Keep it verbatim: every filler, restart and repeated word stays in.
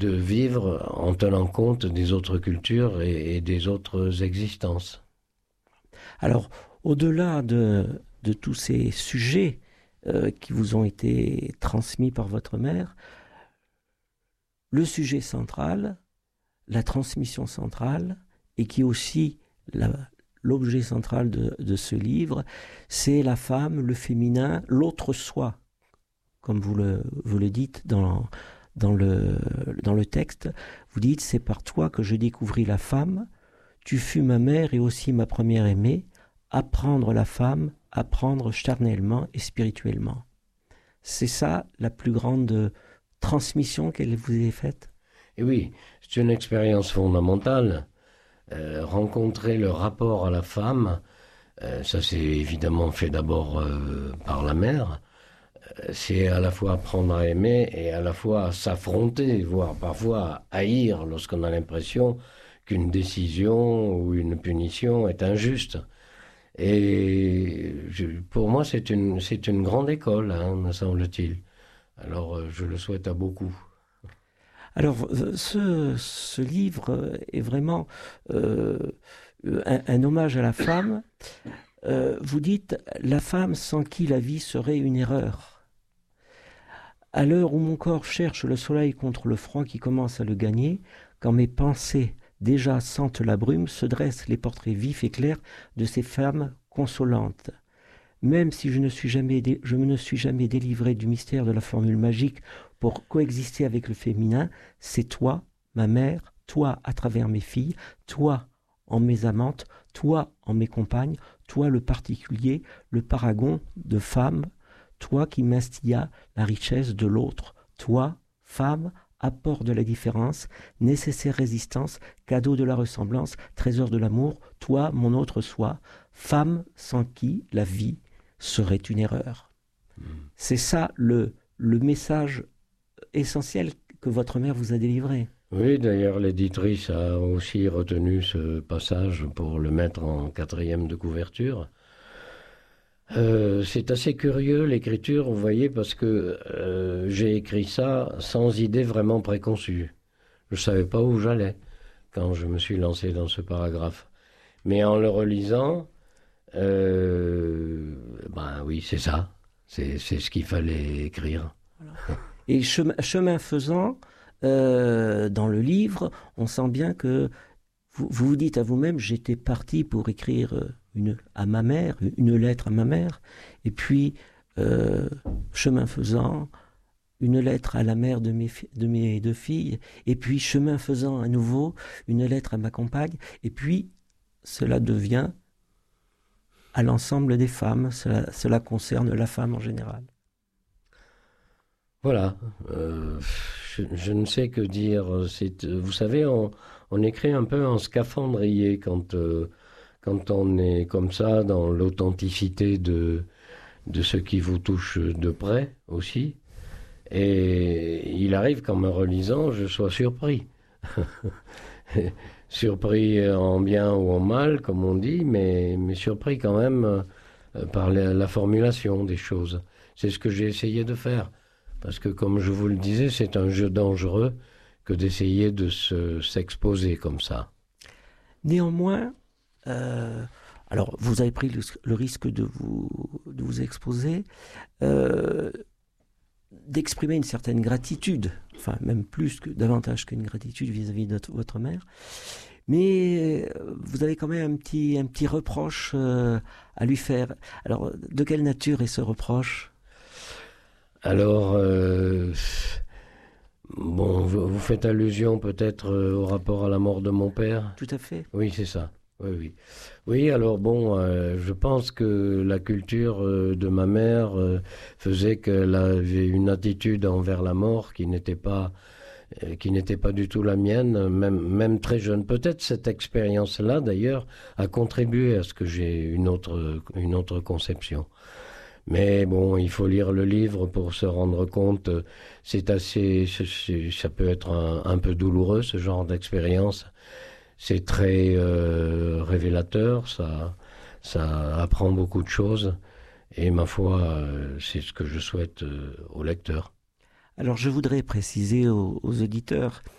de vivre en tenant compte des autres cultures et, et des autres existences. Alors, au-delà de, de tous ces sujets euh, qui vous ont été transmis par votre mère, le sujet central, la transmission centrale, et qui est aussi la, l'objet central de, de ce livre, c'est la femme, le féminin, l'autre soi, comme vous le, vous le dites dans, dans, le, dans le texte. Vous dites, c'est par toi que je découvris la femme, tu fus ma mère et aussi ma première aimée, apprendre la femme, apprendre charnellement et spirituellement. C'est ça la plus grande transmission qu'elle vous ait faite? Et oui, c'est une expérience fondamentale. Euh, rencontrer le rapport à la femme, euh, ça c'est évidemment fait d'abord euh, par la mère. Euh, c'est à la fois apprendre à aimer et à la fois à s'affronter, voire parfois à haïr lorsqu'on a l'impression qu'une décision ou une punition est injuste. Et je, pour moi, c'est une, c'est une grande école, hein, me semble-t-il. Alors, euh, je le souhaite à beaucoup. Alors, ce, ce livre est vraiment euh, un, un hommage à la femme. Euh, vous dites, la femme sans qui la vie serait une erreur. À l'heure où mon corps cherche le soleil contre le froid qui commence à le gagner, quand mes pensées déjà sentent la brume, se dressent les portraits vifs et clairs de ces femmes consolantes. Même si je ne suis jamais, dé- je ne suis jamais délivré du mystère de la formule magique pour coexister avec le féminin, c'est toi, ma mère, toi à travers mes filles, toi en mes amantes, toi en mes compagnes, toi le particulier, le paragon de femme, toi qui m'instilla la richesse de l'autre, toi, femme, apport de la différence, nécessaire résistance, cadeau de la ressemblance, trésor de l'amour, toi, mon autre soi, femme sans qui la vie serait une erreur. Mmh. C'est ça le, le message essentiel que votre mère vous a délivré. Oui, d'ailleurs, l'éditrice a aussi retenu ce passage pour le mettre en quatrième de couverture. Euh, c'est assez curieux l'écriture, vous voyez, parce que euh, j'ai écrit ça sans idée vraiment préconçue. Je ne savais pas où j'allais quand je me suis lancé dans ce paragraphe. Mais en le relisant, euh, ben oui, c'est ça. C'est, c'est ce qu'il fallait écrire. Voilà. Et chemin, chemin faisant, euh, dans le livre, on sent bien que vous vous, vous dites à vous-même, j'étais parti pour écrire une, à ma mère, une lettre à ma mère, et puis, euh, chemin faisant, une lettre à la mère de mes, de mes deux filles, et puis, chemin faisant à nouveau, une lettre à ma compagne, et puis, cela devient à l'ensemble des femmes, cela, cela concerne la femme en général. Voilà, euh, je, je ne sais que dire. C'est, vous savez, on, on écrit un peu en scaphandrier quand, euh, quand on est comme ça, dans l'authenticité de, de ce qui vous touche de près aussi. Et il arrive qu'en me relisant, je sois surpris. Surpris en bien ou en mal, comme on dit, mais, mais surpris quand même euh, par la, la formulation des choses. C'est ce que j'ai essayé de faire. Parce que, comme je vous le disais, c'est un jeu dangereux que d'essayer de se, s'exposer comme ça. Néanmoins, euh, alors vous avez pris le, le risque de vous, de vous exposer, euh, d'exprimer une certaine gratitude, enfin même plus que davantage qu'une gratitude vis-à-vis de votre mère, mais vous avez quand même un petit, un petit reproche euh, à lui faire. Alors, de quelle nature est ce reproche ? Alors, euh, bon, vous, vous faites allusion peut-être euh, au rapport à la mort de mon père ? Tout à fait. Oui, c'est ça. Oui, oui. Oui, alors bon, euh, je pense que la culture euh, de ma mère euh, faisait qu'elle avait une attitude envers la mort qui n'était pas, euh, qui n'était pas du tout la mienne, même, même très jeune. Peut-être cette expérience-là, d'ailleurs, a contribué à ce que j'ai une autre, une autre conception. Mais bon, il faut lire le livre pour se rendre compte. C'est assez, c'est, ça peut être un, un peu douloureux, ce genre d'expérience. C'est très euh, révélateur, ça, ça apprend beaucoup de choses. Et ma foi, euh, c'est ce que je souhaite euh, au lecteur. Alors je voudrais préciser aux, aux auditeurs